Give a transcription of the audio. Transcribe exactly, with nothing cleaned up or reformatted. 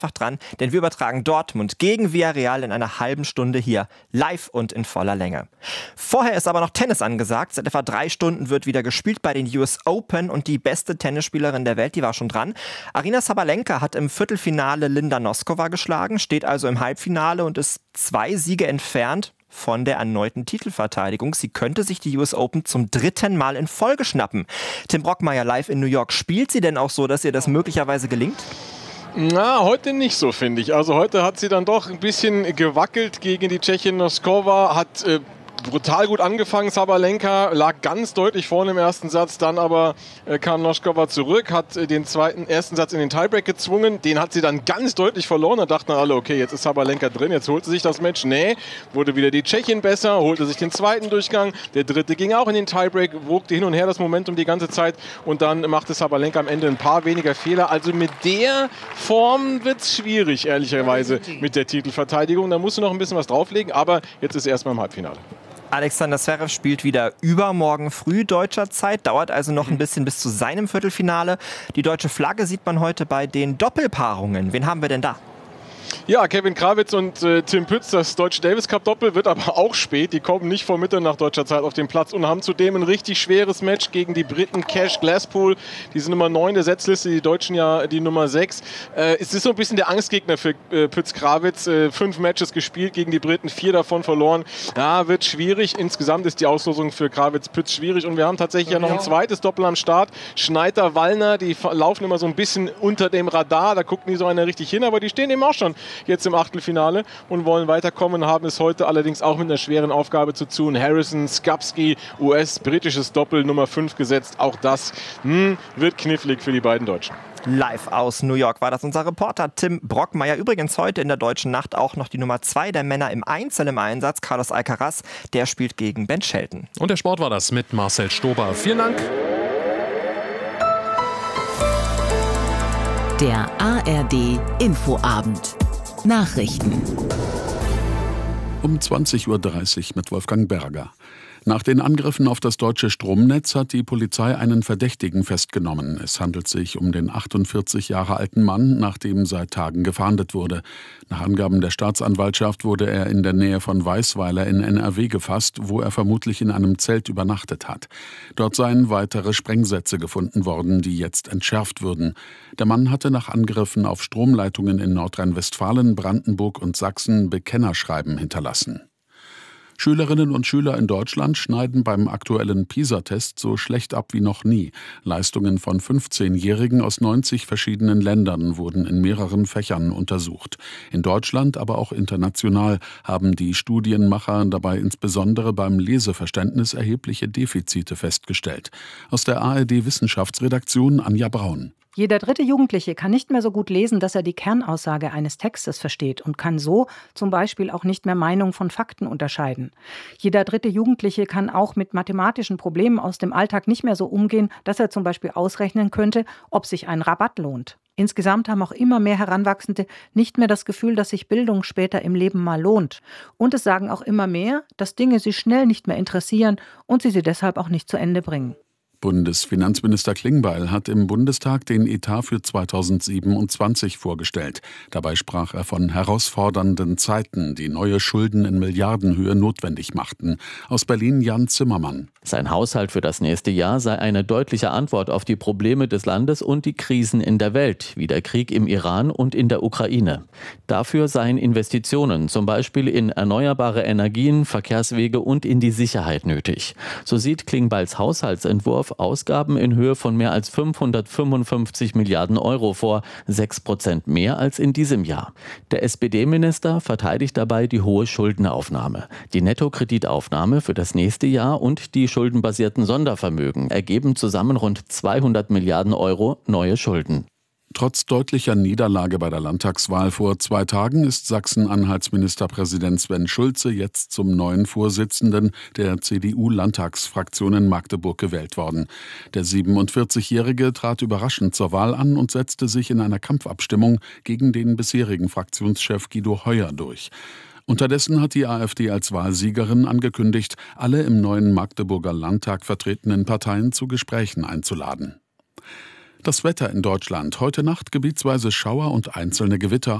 einfach dran, denn wir übertragen Dortmund gegen Villarreal in einer halben Stunde hier, live und in voller Länge. Vorher ist aber noch Tennis angesagt. Seit etwa drei Stunden wird wieder gespielt bei den U S Open und die beste Tennisspielerin der Welt, die war schon dran. Aryna Sabalenka hat im Viertelfinale Linda Noskova geschlagen, steht also im Halbfinale und ist zwei Siege entfernt von der erneuten Titelverteidigung. Sie könnte sich die U S Open zum dritten Mal in Folge schnappen. Tim Brockmeier live in New York. Spielt sie denn auch so, dass ihr das möglicherweise gelingt? Na, heute nicht so, finde ich. Also heute hat sie dann doch ein bisschen gewackelt gegen die Tschechin Noskova, hat äh, brutal gut angefangen. Sabalenka lag ganz deutlich vorne im ersten Satz, dann aber äh, kam Noskova zurück, hat äh, den zweiten, ersten Satz in den Tiebreak gezwungen. Den hat sie dann ganz deutlich verloren. Da dachten alle, okay, jetzt ist Sabalenka drin, jetzt holt sie sich das Match. Nee, wurde wieder die Tschechin besser, holte sich den zweiten Durchgang. Der dritte ging auch in den Tiebreak, wogte hin und her das Momentum die ganze Zeit und dann machte Sabalenka am Ende ein paar weniger Fehler. Also mit der Form wird es schwierig, ehrlicherweise, mit der Titelverteidigung. Da musst du noch ein bisschen was drauflegen, aber jetzt ist erstmal im Halbfinale. Alexander Zverev spielt wieder übermorgen früh deutscher Zeit, dauert also noch ein bisschen bis zu seinem Viertelfinale. Die deutsche Flagge sieht man heute bei den Doppelpaarungen. Wen haben wir denn da? Ja, Kevin Krawitz und äh, Tim Pütz, das deutsche Davis Cup Doppel, wird aber auch spät. Die kommen nicht vor Mitternacht deutscher Zeit auf den Platz und haben zudem ein richtig schweres Match gegen die Briten Cash Glasspool. Die sind Nummer neun der Setzliste, die Deutschen ja die Nummer sechs. Äh, es ist so ein bisschen der Angstgegner für äh, Pütz Krawitz. Äh, fünf Matches gespielt gegen die Briten, vier davon verloren. Ja, wird schwierig. Insgesamt ist die Auslosung für Krawitz-Pütz schwierig und wir haben tatsächlich ja noch ein zweites Doppel am Start. Schneider-Wallner, die laufen immer so ein bisschen unter dem Radar. Da guckt nie so einer richtig hin, aber die stehen eben auch schon jetzt im Achtelfinale und wollen weiterkommen, haben es heute allerdings auch mit einer schweren Aufgabe zu tun. Harrison, Skapski, U S-britisches Doppel Nummer fünf gesetzt. Auch das hm, wird knifflig für die beiden Deutschen. Live aus New York war das unser Reporter Tim Brockmeier. Übrigens heute in der Deutschen Nacht auch noch die Nummer zwei der Männer im Einzel im Einsatz, Carlos Alcaraz. Der spielt gegen Ben Shelton. Und der Sport war das mit Marcel Stober. Vielen Dank. Der A R D Infoabend. Nachrichten. Um zwanzig Uhr dreißig mit Wolfgang Berger. Nach den Angriffen auf das deutsche Stromnetz hat die Polizei einen Verdächtigen festgenommen. Es handelt sich um den achtundvierzig Jahre alten Mann, nach dem seit Tagen gefahndet wurde. Nach Angaben der Staatsanwaltschaft wurde er in der Nähe von Weißweiler in N R W gefasst, wo er vermutlich in einem Zelt übernachtet hat. Dort seien weitere Sprengsätze gefunden worden, die jetzt entschärft würden. Der Mann hatte nach Angriffen auf Stromleitungen in Nordrhein-Westfalen, Brandenburg und Sachsen Bekennerschreiben hinterlassen. Schülerinnen und Schüler in Deutschland schneiden beim aktuellen PISA-Test so schlecht ab wie noch nie. Leistungen von fünfzehnjährigen aus neunzig verschiedenen Ländern wurden in mehreren Fächern untersucht. In Deutschland, aber auch international haben die Studienmacher dabei insbesondere beim Leseverständnis erhebliche Defizite festgestellt. Aus der A R D-Wissenschaftsredaktion Anja Braun. Jeder dritte Jugendliche kann nicht mehr so gut lesen, dass er die Kernaussage eines Textes versteht und kann so zum Beispiel auch nicht mehr Meinung von Fakten unterscheiden. Jeder dritte Jugendliche kann auch mit mathematischen Problemen aus dem Alltag nicht mehr so umgehen, dass er zum Beispiel ausrechnen könnte, ob sich ein Rabatt lohnt. Insgesamt haben auch immer mehr Heranwachsende nicht mehr das Gefühl, dass sich Bildung später im Leben mal lohnt. Und es sagen auch immer mehr, dass Dinge sie schnell nicht mehr interessieren und sie sie deshalb auch nicht zu Ende bringen. Bundesfinanzminister Klingbeil hat im Bundestag den Etat für zweitausendsiebenundzwanzig vorgestellt. Dabei sprach er von herausfordernden Zeiten, die neue Schulden in Milliardenhöhe notwendig machten. Aus Berlin Jan Zimmermann. Sein Haushalt für das nächste Jahr sei eine deutliche Antwort auf die Probleme des Landes und die Krisen in der Welt, wie der Krieg im Iran und in der Ukraine. Dafür seien Investitionen, zum Beispiel in erneuerbare Energien, Verkehrswege und in die Sicherheit nötig. So sieht Klingbeils Haushaltsentwurf Ausgaben in Höhe von mehr als fünfhundertfünfundfünfzig Milliarden Euro vor, sechs Prozent mehr als in diesem Jahr. Der S P D-Minister verteidigt dabei die hohe Schuldenaufnahme. Die Nettokreditaufnahme für das nächste Jahr und die schuldenbasierten Sondervermögen ergeben zusammen rund zweihundert Milliarden Euro neue Schulden. Trotz deutlicher Niederlage bei der Landtagswahl vor zwei Tagen ist Sachsen-Anhalts Ministerpräsident Sven Schulze jetzt zum neuen Vorsitzenden der C D U-Landtagsfraktion in Magdeburg gewählt worden. Der siebenundvierzigjährige trat überraschend zur Wahl an und setzte sich in einer Kampfabstimmung gegen den bisherigen Fraktionschef Guido Heuer durch. Unterdessen hat die AfD als Wahlsiegerin angekündigt, alle im neuen Magdeburger Landtag vertretenen Parteien zu Gesprächen einzuladen. Das Wetter in Deutschland. Heute Nacht gebietsweise Schauer und einzelne Gewitter.